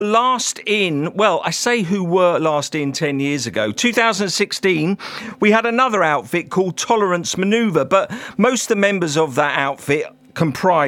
last in, well, I say who were last in 10 years ago. 2016, we had another outfit called Tolerance Maneuver, but most of the members of that outfit comprise